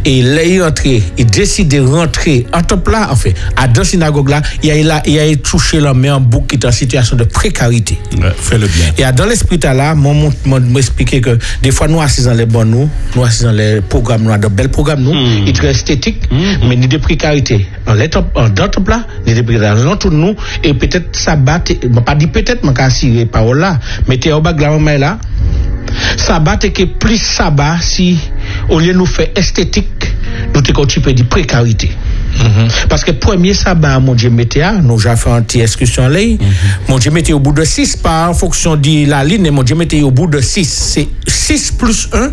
Et là, il décide de rentrer en top là, en fait, à dans synagogue là, il a touché la main en bouc qui est en situation de précarité. Ouais, fais le bien. Et dans l'esprit là, m'expliquer que des fois nous assis dans les bons nous assis dans les programmes, nous de belles programmes nous, ils très esthétiques, mais ni de précarité. En dans top là, ni de précarité dans tout nous et peut-être ça bat, pas dit peut-être, mais casser parole là, mettez au bas de la main là. Sabbat est que plus sabbat si au lieu de nous faire esthétique, nous te continuons de précarité. Parce que premier sabbat, mon Dieu mettait, nous avons fait une petite excursion là, mon Dieu mettait au bout de 6 par en fonction de la ligne, mon Dieu mettait au bout de 6. C'est 6 plus 1.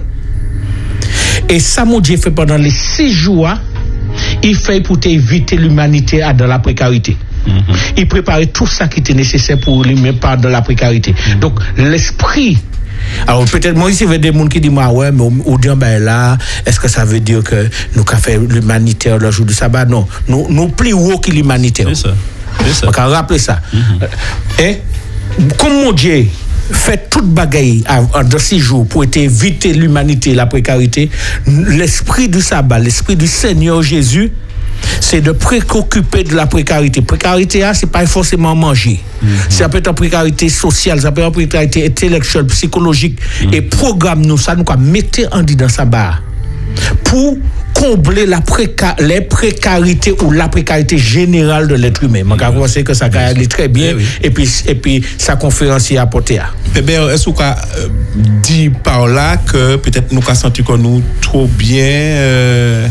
Et ça, mon Dieu fait pendant les 6 jours, il fait pour éviter l'humanité dans la précarité. Il préparait tout ça qui était nécessaire pour lui mettre pas dans la précarité. Donc, l'esprit. Alors peut-être moi ici il y a des gens qui disent moi ouais mais au Dieu ben là est-ce que ça veut dire que nous avons fait l'humanitaire le jour du sabbat? Non, nous plus haut que l'humanitaire. C'est ça. On va rappeler ça. Et comme mon Dieu fait toute bagaille dans 6 jours pour éviter l'humanité, la précarité, l'esprit du sabbat, l'esprit du Seigneur Jésus, c'est de préoccuper de la précarité. Précarité, c'est pas forcément manger. Ça peut être une précarité sociale, ça peut être une précarité intellectuelle, psychologique. Et programme nous, ça nous mettre en dit dans sa barre pour combler les précarités ou la précarité générale de l'être humain. Je pense que ça va aller très bien. Et puis sa conférence y a apporté. Est-ce qu'on dit par là que peut-être nous avons senti que nous trop bien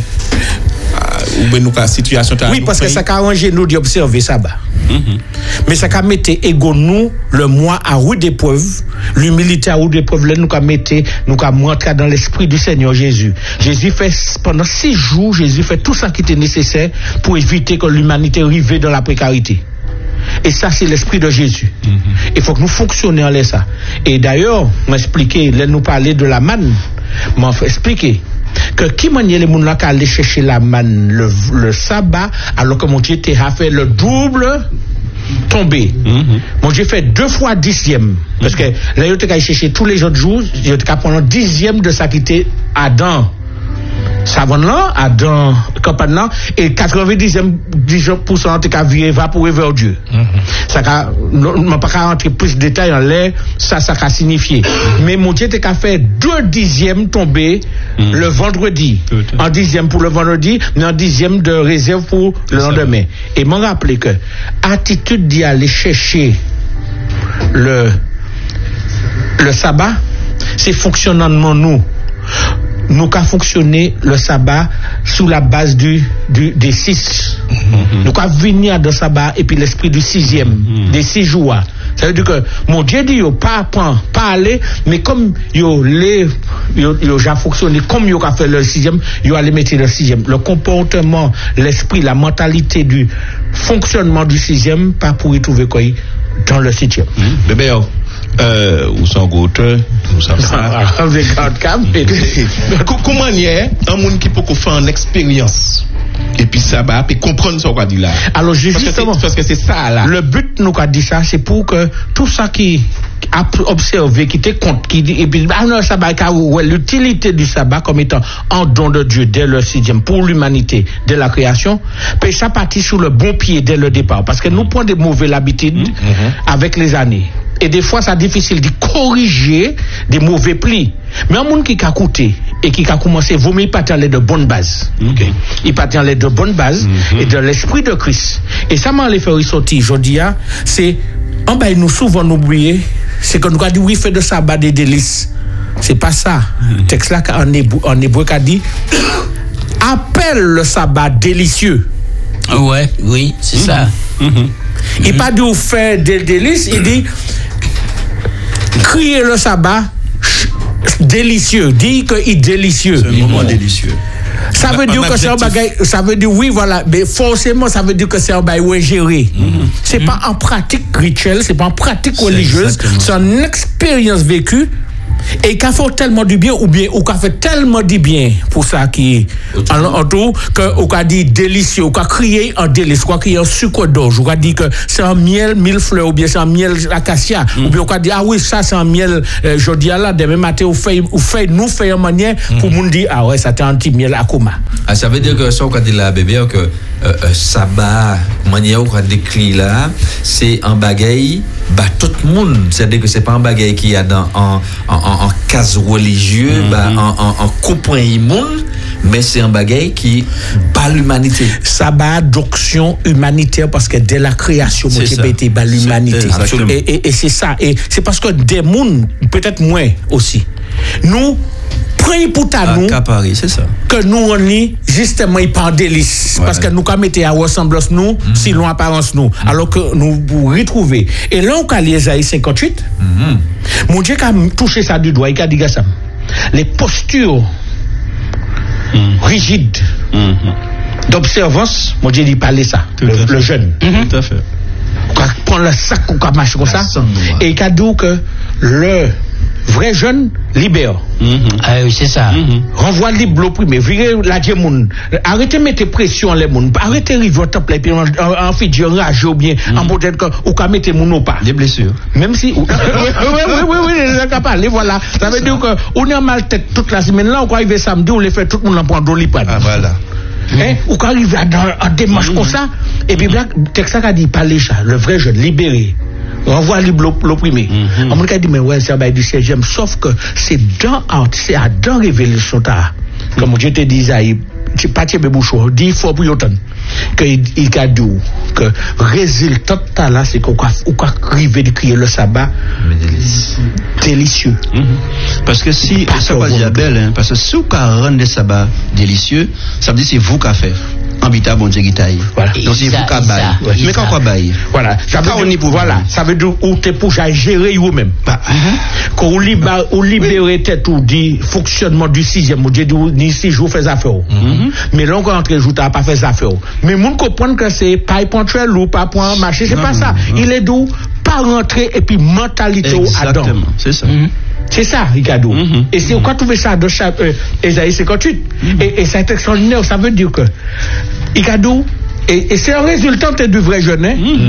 ou bien nous situation oui parce que ça a arrangé nous d'observer ça bas. Mais ça a mis égo nous le mois à rude épreuve, l'humilité à rude épreuve là nous a mettre nous a montré dans l'esprit du Seigneur Jésus. Jésus fait pendant 6 jours, Jésus fait tout ça qui était nécessaire pour éviter que l'humanité arrive dans la précarité. Et ça, c'est l'esprit de Jésus. Il faut que nous fonctionnions en ça. Et d'ailleurs, m'expliquer, là nous parler de la manne, m'a expliqué que qui maniait les gens là qui allaient chercher la manne le sabbat, alors que mon Dieu a fait le double tombé. Mon Dieu fait 2 fois 10e. Parce que là, il a cherché tous les autres jours, il a prendre 10e de ça qui était Adam. Savon là, Adam, campagne là, et 90% de cas évaporé vers Dieu. Ça ne m'a pas rentrer plus de détails en l'air, ça a signifié. Mais mon Dieu t'a fait 2/10 tomber le vendredi. En 10e pour le vendredi, mais en 10e de réserve pour le lendemain. Et m'en rappelé que attitude d'y aller chercher le sabbat, c'est fonctionnement nous. Nous avons fonctionné le sabbat sous la base des 6. Nous avons venir dans le sabbat et puis l'esprit du 6e, des 6 jours. Ça veut dire que mon Dieu dit, pas aller, mais comme yo j'ai fonctionné, comme yo a fait le 6e, yo allait mettre le 6e. Le comportement, l'esprit, la mentalité du fonctionnement du 6e, pas pour y trouver quoi dans le 7e. Bébé, ou son auteur, nous savons ça. Comment il y a un monde qui peut faire une expérience et puis ça va puis comprendre ce qu'on dit là. Alors justement parce que c'est ça là. Le but nous a dit ça, c'est pour que tout ça qui a observé, qui te compte, qui dit et puis le sabbat, l'utilité du sabbat comme étant un don de Dieu dès le 6e pour l'humanité dès la création, puis ça partit sur le bon pied dès le départ parce que nous prenons des mauvaises habitudes avec les années. Et des fois, c'est difficile de corriger des mauvais plis. Mais un monde qui a coûté et qui a commencé, vaut mieux partir de bonnes bases. Il partit de bonnes bases et de l'esprit de Christ. Et ça m'a fait ressortir, je dis, c'est, en bas, nous souvent oublier, c'est que nous avons dit, oui, fait de sabbat des délices. C'est pas ça. Le texte là, en hébreu, qu'a dit, appelle le sabbat délicieux. Ouais, oui, c'est ça. Il pas dit, faire des délices, il dit, crier le sabbat délicieux, dit qu'il est délicieux. C'est un moment délicieux. Ça veut dire que c'est un bagage, ça veut dire oui voilà, mais forcément ça veut dire que c'est un bagage géré. C'est pas en pratique rituelle, c'est pas en pratique religieuse, c'est une expérience vécue Et qu'a fait tellement du bien, ou bien, ou qu'a fait tellement du bien pour ça qui, en tout, que, ou qu'a dit délicieux, ou qu'a crié en délice, ou qu'a crié en sucre d'orge, ou qu'a dit que c'est un miel, 1000 fleurs, ou bien c'est un miel acacia, ou bien, ou qu'a dit, ah oui, ça, c'est un miel, je dis là, demain matin, ou fait, nous fait une manière, pour nous dire, ah ouais, ça, c'est un petit miel akuma. Ah, ça veut dire que ça, quand il là, bébé, que, sabbat, manière, ou qu'a décrit là, c'est un bagaille, bah, tout le monde, c'est-à-dire que c'est pas un bagaille qui a dans, en case religieux, en coupon immonde, mais c'est un bagaille qui bat l'humanité. Sabbat d'onction humanitaire parce que dès la création, LGBT bat l'humanité. Et c'est ça. Et c'est parce que des mondes, peut-être moins aussi, nous prenons pour nous c'est ça. que nous on est justement pas délice parce que nous quand mettez à ressemblance nous si loin apparence nous alors que nous vous retrouver et là on a les Isaïe 58 mon Dieu a touché ça du doigt il a dit ça les postures rigides d'observance mon Dieu dit parler ça le jeune tout à fait prendre le sac ou marcher comme ça et il a dit que le vrai jeune libère. Ah oui, c'est ça. Renvoie libre l'opprimé, virez la djémoun. Arrêtez de mettre pression les moun. Arrêtez de river au temple et puis en fait du rage ou bien en peut-être que ou ka mettre moun ou pas. Des blessures. Même si oui, les capable. Voilà. Ça veut dire que on est mal tête toute la semaine là, on arrive samedi, on les fait tout le monde en prendre l'ipad. Ah voilà. Ou quand arrive en démarche comme ça et puis texte ça a dit parler ça, le vrai jeune libéré. Renvoie l'opprimé. On m'a dit, mais ouais, ça va être du 16e, sauf que c'est dans révélation, comme Dieu te dit, c'est pas tes bébouchons, dit fort pour y'autant, qu'il a dit que résultat là, c'est qu'on va arriver de crier le sabbat délicieux. Parce que si, ça va dire belle, parce que si vous rendez le sabbat délicieux, ça veut dire c'est vous qui avez fait. Habitat bon Dieu qui taille. Voilà. Donc c'est vous qui baille. Mais quand baille. Voilà. Ça veut dire où t'es pour gérer vous-même. Quand on libère tête ou dit fonctionnement du 6e, on dit ni 6 jours fait affaire. Mais là on rentre jour t'as pas fait affaire. Mais moun comprendre que c'est pas ponctuel ou pas point marché, c'est pas ça. Il est d'où pas rentrer et puis mentalité à dedans. C'est ça. C'est ça, Ricardo. Et c'est quand tu fais ça dans Isaïe 58. Et c'est extraordinaire. Ça veut dire que, Ricardo, et c'est un résultat du vrai jeune.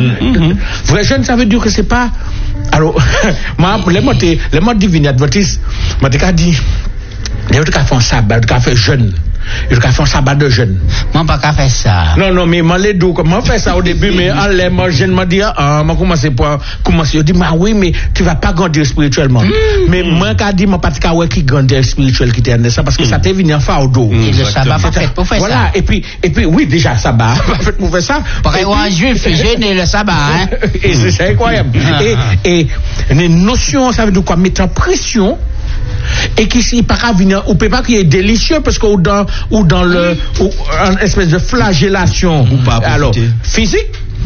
Vrai jeune, ça veut dire que c'est pas. Alors, les mots divins adventistes, m'a dit, les autres qui font sabbat, qui font jeune. Je vais faire un sabbat de jeûne. Moi, pas qu'à faire ça. Non, mais moi, les deux, comment faire ça au début, mais en l'air, moi, je me dis, moi, commencer, je dis, oui, mais tu vas pas grandir spirituellement. Mais moi, quand je dis, moi, pas qui grandir spirituel qui t'est ça, parce que ça t'est venu en fardeau. Et le sabbat, pas fait pour faire ça. Voilà, et puis, oui, déjà, sabbat, pas fait pour faire ça. Pareil, un juif fait jeûner le sabbat, hein. Et c'est incroyable. Et les notions, ça veut dire quoi, mettre en pression, et qui s'y pas venir ou peut pas qui est délicieux parce que ou dans le une espèce de flagellation ou pas alors physique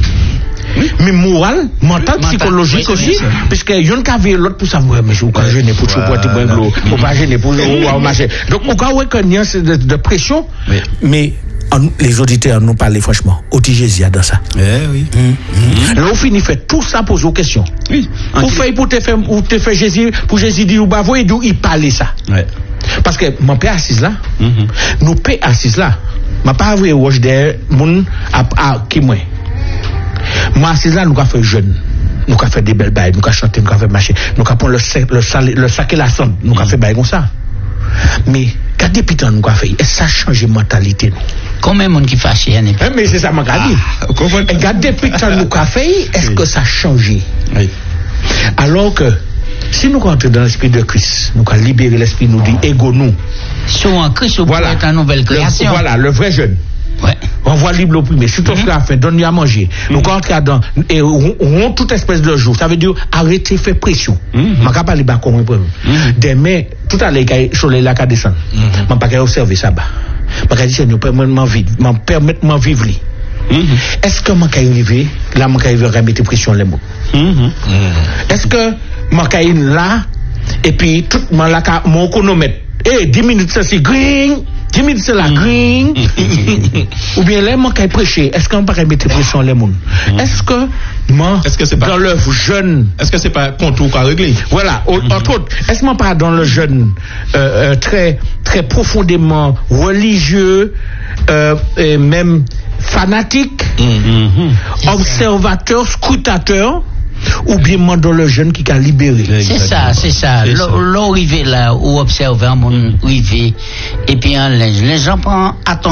mais moral, mental, psychologique aussi, puisque yon ka vu l'autre pour savoir mais je quand je n'ai pour supporter bungalow, ou pas je n'ai pour marcher. Donc on ka ouais que nuance de pression mais les auditeurs nous parlent franchement. Oti Jésus dans ça. Oui. Là on finit fait tout ça pose aux questions. Oui. Pour te faire Jésus pour Jésus dit ou bah voyez d'où il parlait ça. Ouais. Parce que mon père assise là. Nous père assise là. M'a pas vu watch des moun à qui moi. Moi assise là nous a fait jeune. Nous a fait des belles bails, nous a chanté, nous a fait marcher, nous a prendre le sac et la sonde, nous a fait bail comme ça. Mais quand depuis temps nous a fait, est-ce que ça a changé mentalité nous? Combien de monde qui fâché n'est pas? Mais c'est ça m'a dit. Et quand depuis temps nous a fait, est-ce que ça a changé? Oui. Alors que si nous rentrons dans l'esprit de Christ, nous avons libéré l'esprit, nous dit égo nous. Si on Christ, on peut être une nouvelle création. Voilà, le vrai jeune. Ouais. On voit libre l'opprimé. Si ton frère a faim, donne-lui à manger. Nous rentrons dans et on toute espèce de jour. Ça veut dire arrêter faire pression. Je pas parler bas comme un problème. Demain, tout à l'heure, sur les lacs à descendre. Je pas observer ça bas. Je dire Seigneur, permette-moi vivre. Est-ce que je peux arriver là, je peux arriver à mettre pression les mots? Est-ce que je peux arriver là et puis tout mon chronomètre 10 minutes ça c'est green 10 minutes c'est la green. Ou bien les gens qui prêcher, est-ce qu'on peut mettre pression les gens? Est-ce que c'est pas dans le jeûne? Est-ce que c'est pas contour à régler? Voilà, entre autres, est-ce qu'on pas dans le jeûne très très profondément religieux et même fanatique, observateur, scrutateur, ou bien dans le jeune qui a libéré. C'est ça. L'arrivée là, où observer mon arrivé, et puis les gens prennent attention.